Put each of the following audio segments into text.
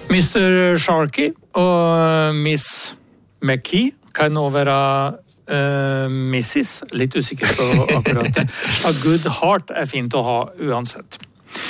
Mr. Sharkey og Miss McKee kan nå være Mrs. Litt usikker på akkurat det. A good heart fint å ha uansett.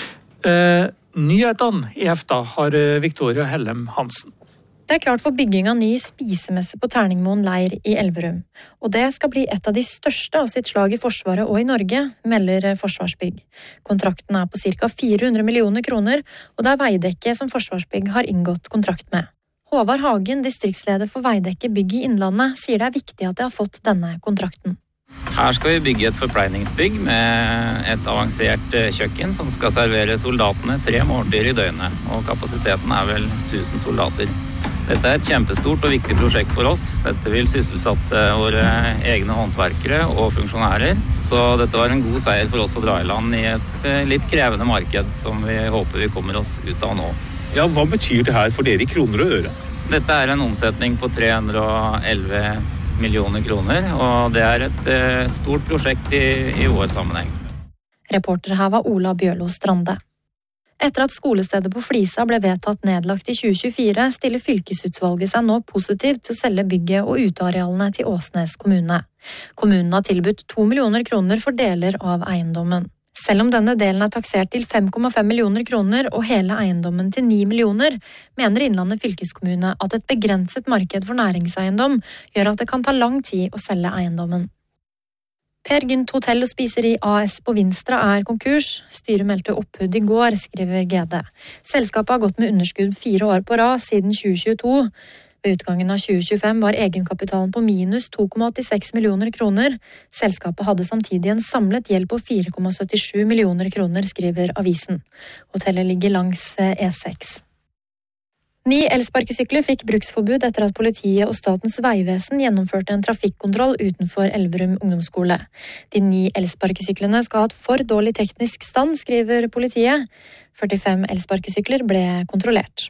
Nyhetene i hefta har Victoria Hellem Hansen. Det klart for bygging av ny spisemesse på Terningmoen leir i Elverum. Og det skal bli et av de største av sitt slag i Forsvaret og i Norge, melder Forsvarsbygg. Kontrakten på ca. 400 millioner kroner, og det Veidekke som Forsvarsbygg har inngått kontrakt med. Håvard Hagen, distriktsleder for Veidekke bygg i Innlandet, sier det viktig at de har fått denne kontrakten. Her skal vi bygge et forpleiningsbygg med et avansert kjøkken som skal servere soldatene 3 måltider i døgnet, og kapasiteten vel 1000 soldater. Dette et kjempestort og viktig prosjekt for oss. Dette vil sysselsette våre egne håndverkere og funksjonærer, så dette var en god seier for oss å dra i land i et litt krevende marked som vi håper vi kommer oss ut av nå. Ja, hva betyr det her for dere i kroner og øre? Dette en omsetning på 311 millioner kroner, og det et stort prosjekt i vår sammenheng. Reporter her var Ola Bjørlo Strande. Etter at skolestedet på Flisa ble vedtatt nedlagt i 2024, stiller fylkesutvalget seg nå positivt til å selge bygget og utearealene til Åsnes kommune. Kommunen har tilbudt 2 millioner kroner for deler av eiendommen. Selv om denne delen taksert til 5,5 millioner kroner og hele eiendommen til 9 millioner, mener Innlandet fylkeskommune at et begrenset marked for næringseiendom gjør at det kan ta lang tid å selge eiendommen. Per Gynt Hotell og Spiseri AS på Vinstra konkurs. Styret meldte opphud i går, skriver GD. Selskapet har gått med underskudd 4 år på rad siden 2022. Ved utgangen av 2025 var egenkapitalen på minus 2,86 millioner kroner. Selskapet hadde samtidig en samlet gjeld på 4,77 millioner kroner, skriver avisen. Hotellet ligger langs E6. 9 elsparkesykler fikk bruksforbud etter at politiet og Statens vegvesen gjennomførte en trafikkontroll utenfor Elverum ungdomsskole. De 9 elsparkesyklene skal ha hatt for dårlig teknisk stand, skriver politiet. 45 elsparkesykler ble kontrollert.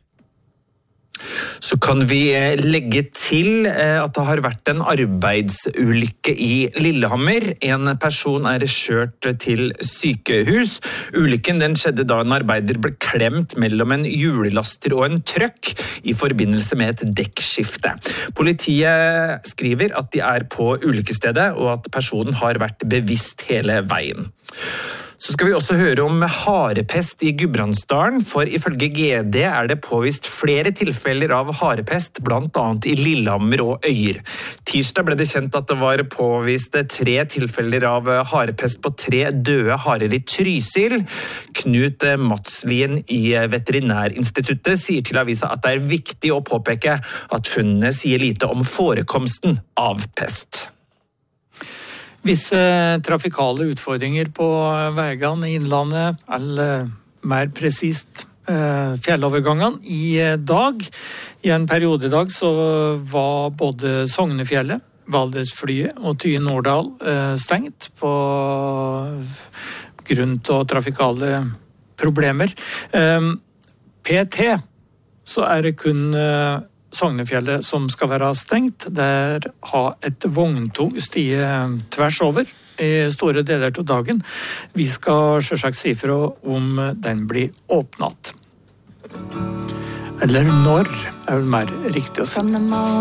Så kan vi legge til at det har vært en arbeidsulykke i Lillehammer. En person kjørt til sykehus. Ulykken den skjedde da en arbeider ble klemt mellom en hjullaster og en trøkk i forbindelse med et dekkskifte. Politiet skriver at de på ulykkesstedet og at personen har vært bevisst hele veien. Så skal vi også høre om harepest i Gudbrandsdalen, for ifølge GD det påvist flere tilfeller av harepest, blant annet i Lillehammer og Øyer. Tirsdag ble det kjent at det var påvist 3 tilfeller av harepest på 3 døde harer i Trysil. Knut Matslien i Veterinærinstituttet sier til avisa at det viktig å påpeke at funnene sier lite om forekomsten av pest. Visse trafikale utfordringer på veiene i Innlandet, eller mer presist fjellovergangene i dag. I en periode i dag så var både Sognefjellet, Valdresflyet og Tye-Nordal stengt på grunn av trafikale problemer. PT så det kun Sognefjellet som skal være stengt. Der har et vogntog stiget tvers over i store deler av dagen. Vi skal selvsagt si fra om den blir åpnet. Eller når vel mer riktig å si.